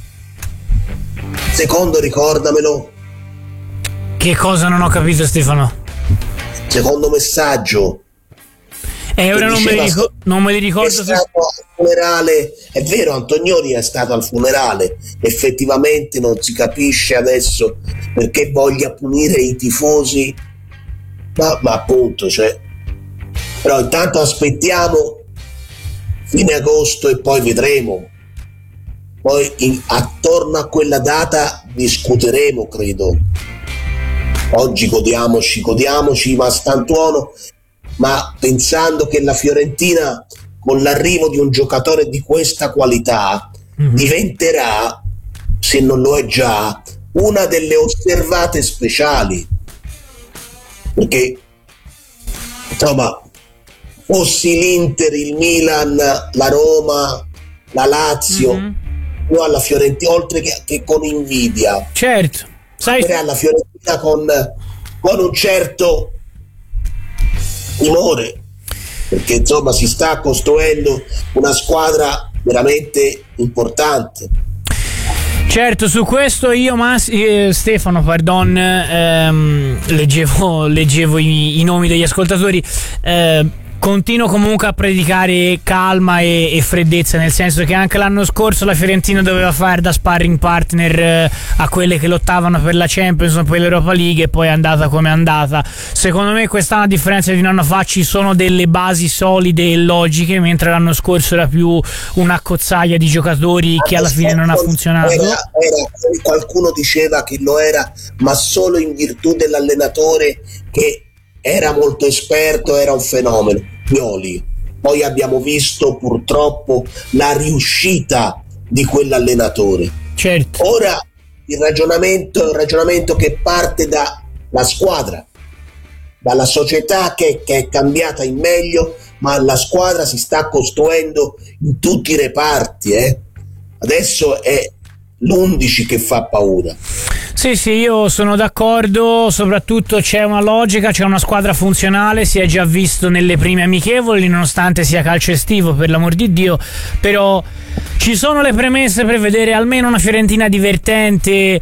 secondo, ricordamelo. Che cosa non ho capito, Stefano? Secondo messaggio. Ora non me li ricordo. È stato al funerale, è vero, Antonioni è stato al funerale, effettivamente non si capisce adesso perché voglia punire i tifosi, ma appunto, cioè, però intanto aspettiamo fine agosto e poi vedremo. Poi attorno a quella data discuteremo, credo. Oggi godiamoci Mastantuono, ma pensando che la Fiorentina con l'arrivo di un giocatore di questa qualità diventerà, se non lo è già, una delle osservate speciali, perché insomma, fossi l'Inter, il Milan, la Roma, la Lazio, io alla Fiorentina, oltre che con invidia, certo, sai, alla Fiorentina con un certo timore, perché insomma si sta costruendo una squadra veramente importante. Certo, su questo io, Stefano, leggevo i nomi degli ascoltatori. Continuo comunque a predicare calma e freddezza, nel senso che anche l'anno scorso la Fiorentina doveva fare da sparring partner a quelle che lottavano per la Champions o per l'Europa League, e poi è andata come è andata. Secondo me quest'anno, a differenza di un anno fa, ci sono delle basi solide e logiche, mentre l'anno scorso era più una cozzaia di giocatori che alla fine non ha funzionato. Qualcuno diceva che lo era, ma solo in virtù dell'allenatore, che era molto esperto, era un fenomeno, Pioli. Poi abbiamo visto purtroppo la riuscita di quell'allenatore. Certo. Ora il ragionamento è un ragionamento che parte dalla squadra, dalla società che è cambiata in meglio, ma la squadra si sta costruendo in tutti i reparti. Adesso è l'11 che fa paura. Sì, io sono d'accordo, soprattutto c'è una logica, c'è una squadra funzionale, si è già visto nelle prime amichevoli, nonostante sia calcio estivo, per l'amor di Dio, però ci sono le premesse per vedere almeno una Fiorentina divertente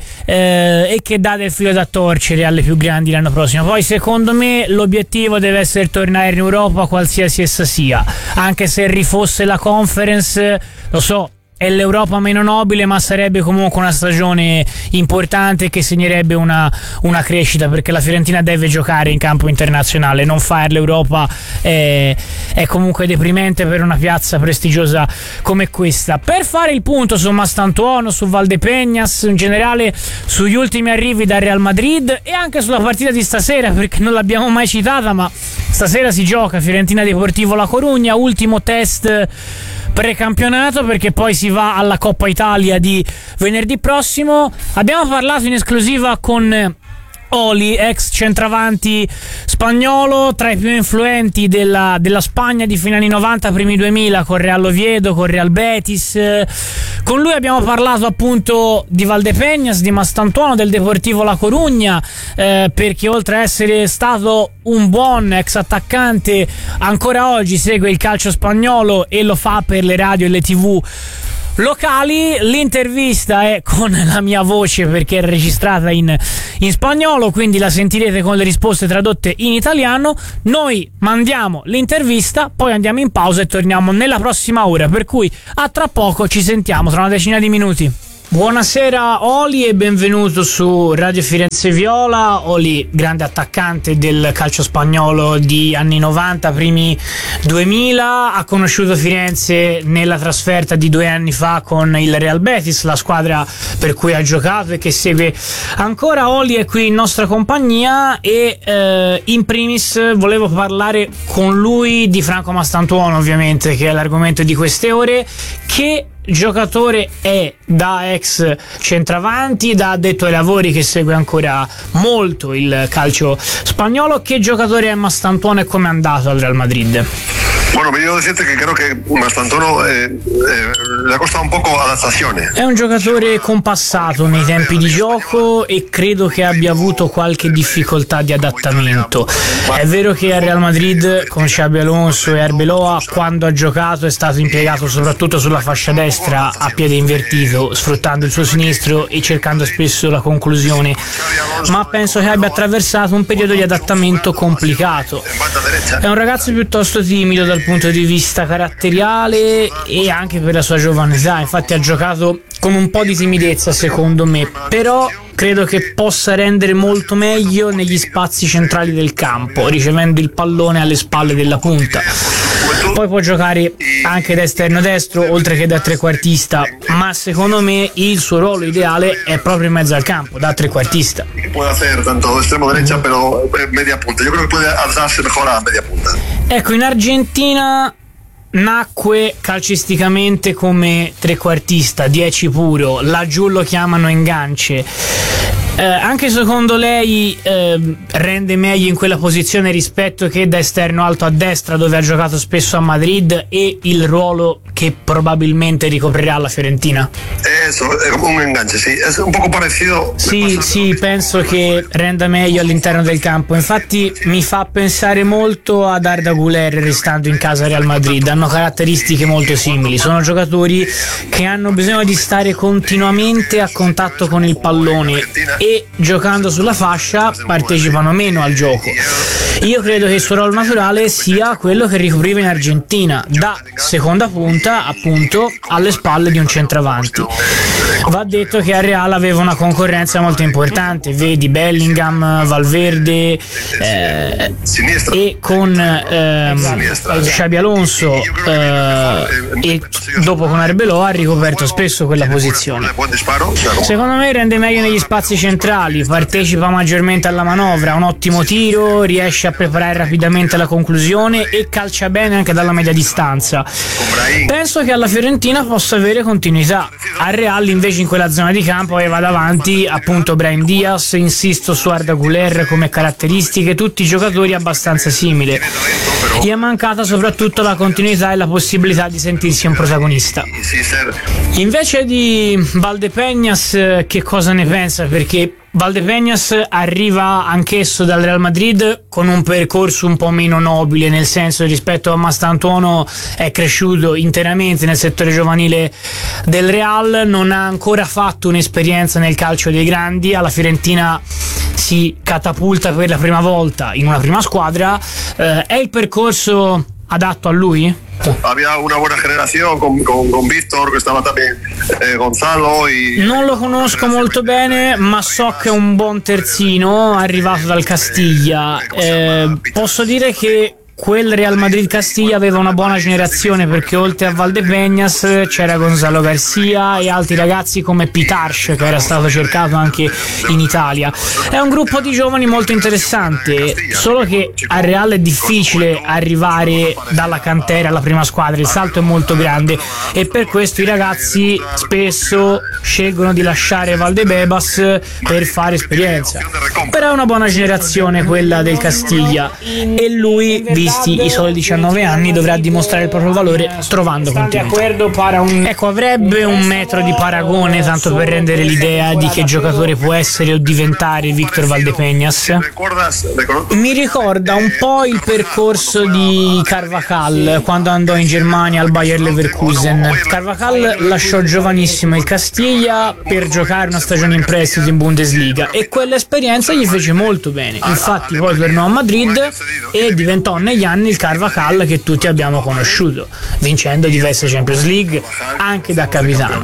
e che dà del filo da torcere alle più grandi l'anno prossimo. Poi secondo me l'obiettivo deve essere tornare in Europa, qualsiasi essa sia, anche se rifosse la Conference, lo so, è l'Europa meno nobile, ma sarebbe comunque una stagione importante che segnerebbe una crescita, perché la Fiorentina deve giocare in campo internazionale. Non fare l'Europa è comunque deprimente per una piazza prestigiosa come questa. Per fare il punto su Mastantuono, su Valdepeñas, in generale sugli ultimi arrivi dal Real Madrid e anche sulla partita di stasera, perché non l'abbiamo mai citata, ma stasera si gioca Fiorentina Deportivo La Corugna, ultimo test precampionato, perché poi si va alla Coppa Italia di venerdì prossimo. Abbiamo parlato in esclusiva con Oli, ex centravanti spagnolo, tra i più influenti della Spagna di fine anni 90, primi 2000, con Real Oviedo, con Real Betis. Con lui abbiamo parlato appunto di Valdepeñas, di Mastantuono, del Deportivo La Corugna, perché oltre a essere stato un buon ex attaccante, ancora oggi segue il calcio spagnolo e lo fa per le radio e le TV locali. L'intervista è con la mia voce perché è registrata in spagnolo, quindi la sentirete con le risposte tradotte in italiano. Noi mandiamo l'intervista, poi andiamo in pausa e torniamo nella prossima ora, per cui a tra poco ci sentiamo, tra una decina di minuti. Buonasera Oli e benvenuto su Radio Firenze Viola. Oli, grande attaccante del calcio spagnolo di anni 90, primi 2000, ha conosciuto Firenze nella trasferta di 2 anni fa con il Real Betis, la squadra per cui ha giocato e che segue ancora. Oli è qui in nostra compagnia e in primis volevo parlare con lui di Franco Mastantuono, ovviamente, che è l'argomento di queste ore. Che giocatore è da ex centravanti, da addetto ai lavori che segue ancora molto il calcio spagnolo? Che giocatore è Mastantuono e come è andato al Real Madrid? Bueno, me dio decirte que creo que Mastantuono le ha costado un poco adaptazione. È un giocatore compassato nei tempi di gioco e credo che abbia avuto qualche difficoltà di adattamento. È vero che al Real Madrid con Xabi Alonso e Arbeloa, quando ha giocato, è stato impiegato soprattutto sulla fascia destra a piede invertito, sfruttando il suo sinistro e cercando spesso la conclusione, ma penso che abbia attraversato un periodo di adattamento complicato. È un ragazzo piuttosto timido dal punto di vista caratteriale e anche per la sua giovane età, infatti ha giocato con un po' di timidezza secondo me, però credo che possa rendere molto meglio negli spazi centrali del campo, ricevendo il pallone alle spalle della punta. Poi può giocare anche da esterno destro oltre che da trequartista, ma secondo me il suo ruolo ideale è proprio in mezzo al campo, da trequartista. Può fare tanto estremo derecha, però media punta. Io credo che può alzarsi mejor a media punta. Ecco, in Argentina nacque calcisticamente come trequartista, 10 puro, laggiù lo chiamano ingance. Anche secondo lei rende meglio in quella posizione rispetto che da esterno alto a destra, dove ha giocato spesso a Madrid, e il ruolo che probabilmente ricoprirà alla Fiorentina? Eso, è come un enganche, sì, è un poco parecido. Sì, penso che renda meglio all'interno del campo. Infatti mi fa pensare molto ad Arda Güler restando in casa Real Madrid. Hanno caratteristiche molto simili, sono giocatori che hanno bisogno di stare continuamente a contatto con il pallone e giocando sulla fascia partecipano meno al gioco. Io credo che il suo ruolo naturale sia quello che ricopriva in Argentina, da seconda punta appunto alle spalle di un centravanti. Va detto che a Real aveva una concorrenza molto importante, vedi Bellingham, Valverde e con Xabi Alonso e dopo con Arbeloa ha ricoperto spesso quella posizione. Secondo me rende meglio negli spazi centrali, partecipa maggiormente alla manovra, ha un ottimo tiro, riesce a preparare rapidamente la conclusione e calcia bene anche dalla media distanza. Penso che alla Fiorentina possa avere continuità. Al Real invece in quella zona di campo aveva davanti appunto Brahim Diaz, insisto su Arda Güler come caratteristiche, tutti giocatori abbastanza simili. Gli è mancata soprattutto la continuità e la possibilità di sentirsi un protagonista. Invece di Valdepeñas, che cosa ne pensa? Perché Valdepeñas arriva anch'esso dal Real Madrid con un percorso un po' meno nobile, nel senso rispetto a Mastantuono è cresciuto interamente nel settore giovanile del Real, non ha ancora fatto un'esperienza nel calcio dei grandi, alla Fiorentina si catapulta per la prima volta in una prima squadra. È il percorso adatto a lui? Había una buena generación con Víctor, que estaba también Gonzalo. Non lo conosco molto bene, ma so che è un buon terzino arrivato dal Castiglia. Posso dire che quel Real Madrid-Castiglia aveva una buona generazione, perché oltre a Valdepeñas c'era Gonzalo Garcia e altri ragazzi come Pitarch, che era stato cercato anche in Italia. È un gruppo di giovani molto interessante, solo che al Real è difficile arrivare dalla cantera alla prima squadra, il salto è molto grande e per questo i ragazzi spesso scelgono di lasciare Valdebebas per fare esperienza. Però è una buona generazione quella del Castiglia e lui, visti i suoi 19 anni, dovrà dimostrare il proprio valore trovando continuità. Ecco, avrebbe un metro di paragone, tanto per rendere l'idea di che giocatore può essere o diventare Víctor Valdepeñas. Mi ricorda un po' il percorso di Carvajal quando andò in Germania al Bayer Leverkusen. Carvajal lasciò giovanissimo il Castiglia per giocare una stagione in prestito in Bundesliga e quell'esperienza gli fece molto bene. Infatti poi tornò a Madrid e diventò negli anni il Carvajal che tutti abbiamo conosciuto, vincendo diverse Champions League anche da capitano.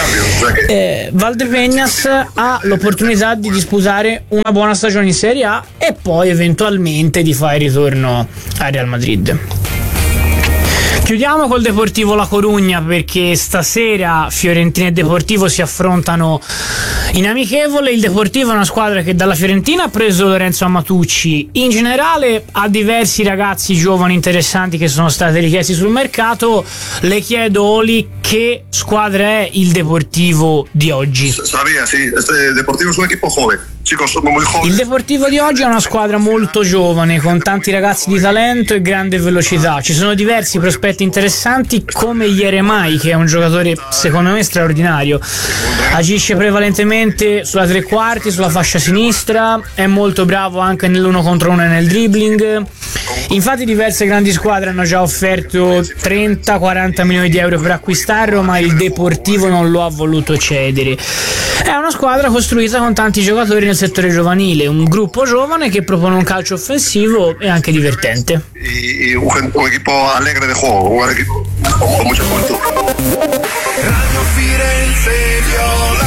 Valdepeñas ha l'opportunità di disputare una buona stagione in Serie A e poi eventualmente di fare ritorno al Real Madrid. Chiudiamo col Deportivo La Corugna, perché stasera Fiorentina e Deportivo si affrontano in amichevole. Il Deportivo è una squadra che dalla Fiorentina ha preso Lorenzo Amatucci, in generale ha diversi ragazzi giovani interessanti che sono stati richiesti sul mercato. Le chiedo, Oli, che squadra è il Deportivo di oggi? Sabía, sí, este Deportivo es un equipo joven. Il Deportivo di oggi è una squadra molto giovane, con tanti ragazzi di talento e grande velocità. Ci sono diversi prospetti interessanti come Yeremai, che è un giocatore secondo me straordinario. Agisce prevalentemente sulla tre quarti, sulla fascia sinistra, è molto bravo anche nell'uno contro uno e nel dribbling. Infatti diverse grandi squadre hanno già offerto 30-40 milioni di euro per acquistarlo, ma il Deportivo non lo ha voluto cedere. È una squadra costruita con tanti giocatori nel settore giovanile, un gruppo giovane che propone un calcio offensivo e anche divertente. Un equipo allegre de juego, un equipo con mucha juventud. Radio Firenze Viola.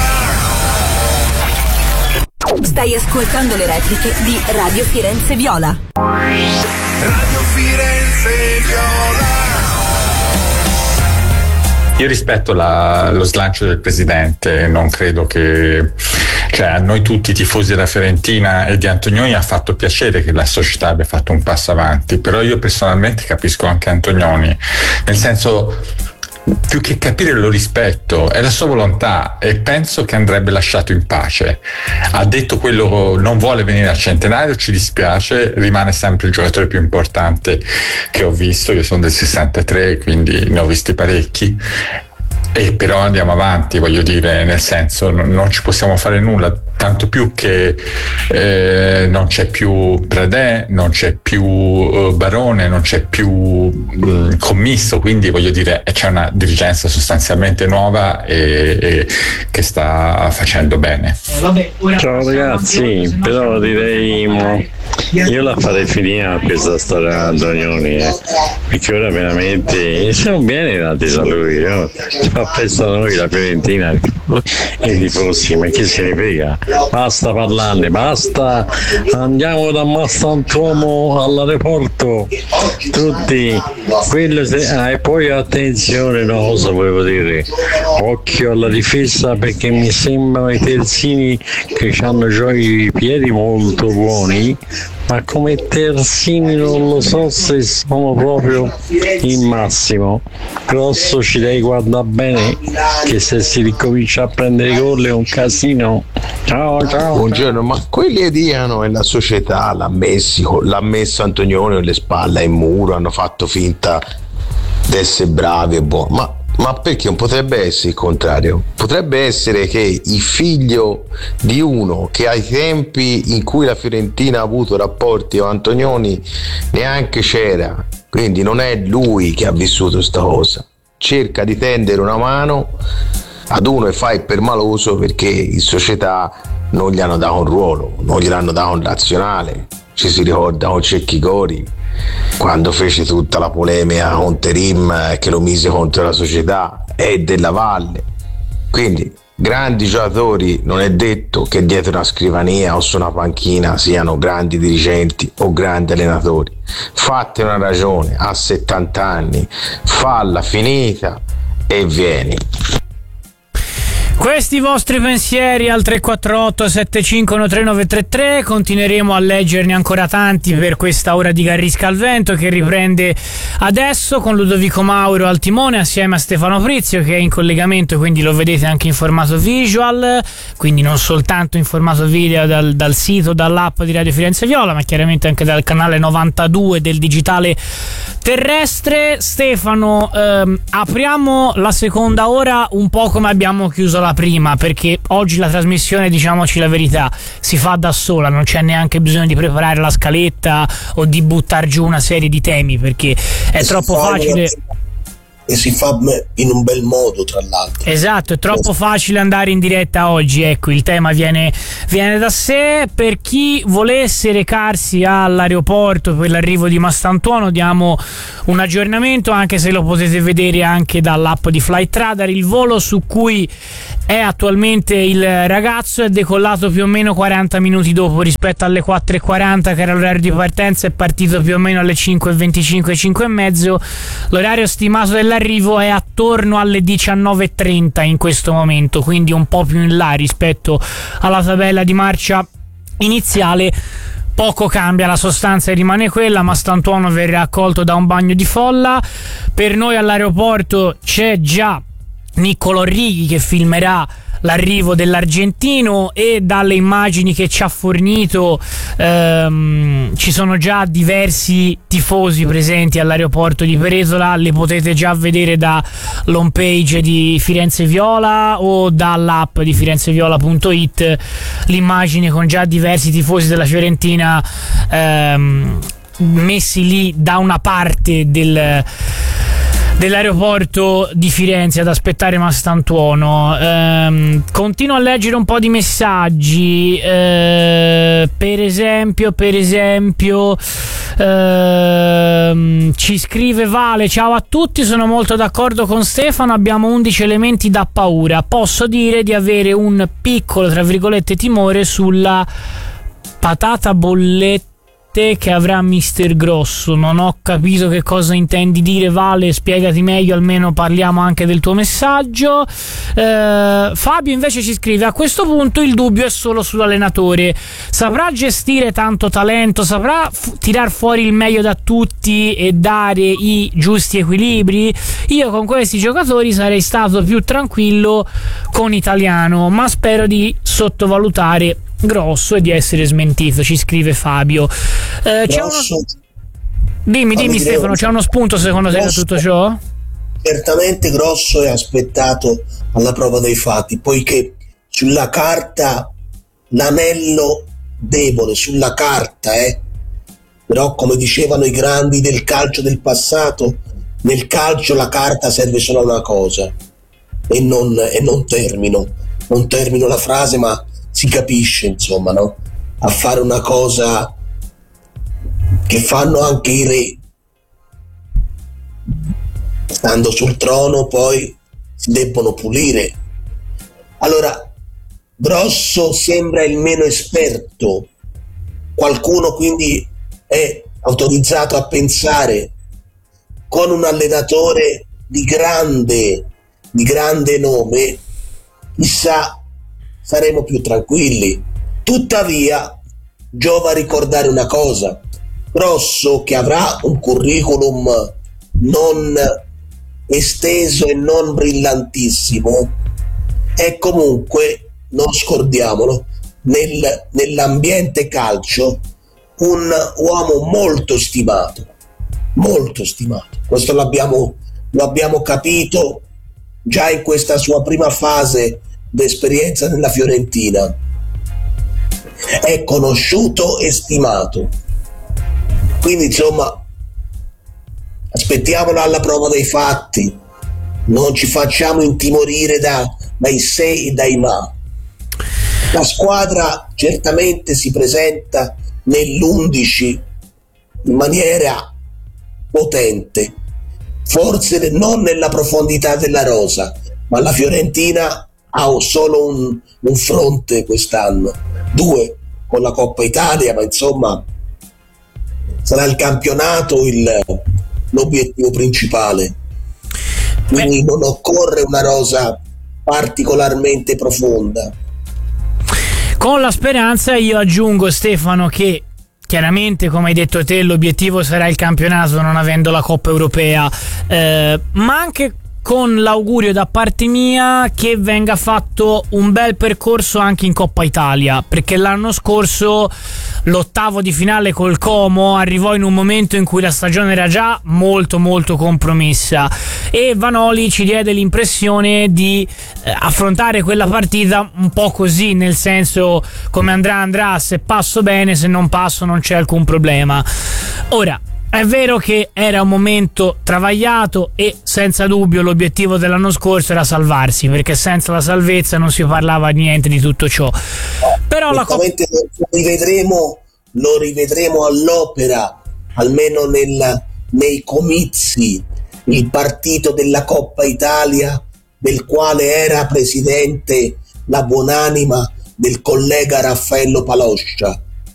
Stai ascoltando le repliche di Radio Firenze Viola. Radio Firenze Viola. Io rispetto lo slancio del presidente, non credo che, cioè, a noi tutti tifosi della Fiorentina e di Antonioni ha fatto piacere che la società abbia fatto un passo avanti, però io personalmente capisco anche Antonioni, nel senso, più che capire lo rispetto, è la sua volontà e penso che andrebbe lasciato in pace. Ha detto quello, non vuole venire al centenario, ci dispiace, rimane sempre il giocatore più importante che ho visto, io sono del 63 quindi ne ho visti parecchi, e però andiamo avanti, voglio dire, nel senso non ci possiamo fare nulla, tanto più che non c'è più Pradè, non c'è più Barone, non c'è più Commisso, quindi voglio dire c'è una dirigenza sostanzialmente nuova e che sta facendo bene. Ciao ragazzi, però direi io la farei finire questa storia Antonioni, perché ora veramente se non viene dato a lui, no? Fa festa da noi la Fiorentina e i tifosi, ma che se ne frega, basta parlarne, basta, andiamo da Mastrantuomo all'aeroporto tutti quello e poi attenzione, una cosa volevo dire, occhio alla difesa, perché mi sembrano i terzini che hanno già i piedi molto buoni, ma come terzini non lo so se sono proprio il massimo. Grosso ci devi guardare bene, che se si ricomincia a prendere gol è un casino. Ciao. Buongiorno, ma quelli diano e la società l'ha messo Antonioni alle spalle in muro, hanno fatto finta di essere bravi e buoni, ma perché non potrebbe essere il contrario? Potrebbe essere che il figlio di uno che ai tempi in cui la Fiorentina ha avuto rapporti con Antonioni neanche c'era, quindi non è lui che ha vissuto sta cosa, cerca di tendere una mano ad uno e fa il permaloso perché in società non gli hanno dato un ruolo, non gliel'hanno dato un nazionale. Ci si ricorda con Cecchi Cori quando fece tutta la polemica con Terim che lo mise contro la società e Della Valle, quindi grandi giocatori non è detto che dietro una scrivania o su una panchina siano grandi dirigenti o grandi allenatori. Fatti una ragione, a 70 anni, falla finita e vieni. Questi vostri pensieri al 348 75 3933, continueremo a leggerne ancora tanti per questa ora di Garrisca al Vento, che riprende adesso con Ludovico Mauro al timone assieme a Stefano Prizio, che è in collegamento, quindi lo vedete anche in formato visual, quindi non soltanto in formato video dal sito, dall'app di Radio Firenze Viola, ma chiaramente anche dal canale 92 del digitale terrestre. Stefano, apriamo la seconda ora un po' come abbiamo chiuso la prima, perché oggi la trasmissione, diciamoci la verità, si fa da sola, non c'è neanche bisogno di preparare la scaletta o di buttar giù una serie di temi, perché è troppo facile. E si fa in un bel modo, tra l'altro. Esatto, è troppo facile andare in diretta oggi, ecco, il tema viene da sé. Per chi volesse recarsi all'aeroporto per l'arrivo di Mastantuono diamo un aggiornamento, anche se lo potete vedere anche dall'app di Flight Radar. Il volo su cui è attualmente il ragazzo è decollato più o meno 40 minuti dopo rispetto alle 4:40 che era l'orario di partenza, è partito più o meno alle 5:25, 5:30. L'orario stimato dell'arrivo è attorno alle 19:30 in questo momento, quindi un po' più in là rispetto alla tabella di marcia iniziale. Poco cambia, la sostanza rimane quella. Mastantuono verrà accolto da un bagno di folla. Per noi all'aeroporto c'è già Niccolò Righi che filmerà l'arrivo dell'argentino, e dalle immagini che ci ha fornito ci sono già diversi tifosi presenti all'aeroporto di Peretola. Le potete già vedere dall'home page di Firenze Viola o dall'app di firenzeviola.it, l'immagine con già diversi tifosi della Fiorentina messi lì da una parte dell'aeroporto di Firenze ad aspettare Mastantuono. Continuo a leggere un po' di messaggi, per esempio ci scrive Vale: ciao a tutti, sono molto d'accordo con Stefano, abbiamo 11 elementi da paura, posso dire di avere un piccolo, tra virgolette, timore sulla patata bolletta che avrà Mister Grosso. Non ho capito che cosa intendi dire, Vale, spiegati meglio, almeno parliamo anche del tuo messaggio. Fabio invece ci scrive: a questo punto il dubbio è solo sull'allenatore, saprà gestire tanto talento, saprà tirar fuori il meglio da tutti e dare i giusti equilibri? Io con questi giocatori sarei stato più tranquillo con Italiano, ma spero di sottovalutare Grosso e di essere smentito, ci scrive Fabio. Dimmi Stefano, c'è uno spunto secondo te da tutto ciò? Certamente Grosso è aspettato alla prova dei fatti, poiché sulla carta l'anello debole, sulla carta, però come dicevano i grandi del calcio del passato, nel calcio la carta serve solo a una cosa, e non termino la frase, ma si capisce, insomma, no? A fare una cosa che fanno anche i re, stando sul trono poi si debbono pulire. Allora Grosso sembra il meno esperto, qualcuno quindi è autorizzato a pensare con un allenatore di grande nome, chissà, saremo più tranquilli. Tuttavia giova ricordare una cosa: Grosso, che avrà un curriculum non esteso e non brillantissimo, è comunque, non scordiamolo, nell'ambiente calcio un uomo molto stimato. Questo lo abbiamo capito già in questa sua prima fase d'esperienza nella Fiorentina. È conosciuto e stimato, quindi insomma aspettiamolo alla prova dei fatti, non ci facciamo intimorire dai se e dai ma. La squadra certamente si presenta nell'11 in maniera potente, forse non nella profondità della rosa, ma la Fiorentina ha solo un fronte quest'anno, 2 con la Coppa Italia, ma insomma sarà il campionato l'obiettivo principale, quindi non occorre una rosa particolarmente profonda. Con la speranza, io aggiungo, Stefano, che chiaramente, come hai detto te, l'obiettivo sarà il campionato non avendo la Coppa Europea, ma anche con l'augurio da parte mia che venga fatto un bel percorso anche in Coppa Italia, perché l'anno scorso l'8avo di finale col Como arrivò in un momento in cui la stagione era già molto molto compromessa e Vanoli ci diede l'impressione di affrontare quella partita un po' così, nel senso come andrà, se passo bene, se non passo non c'è alcun problema. Ora, è vero che era un momento travagliato e senza dubbio l'obiettivo dell'anno scorso era salvarsi, perché senza la salvezza non si parlava niente di tutto ciò. Però lo rivedremo all'opera, almeno nei comizi, il partito della Coppa Italia, del quale era presidente la buonanima del collega Raffaello Paloscia.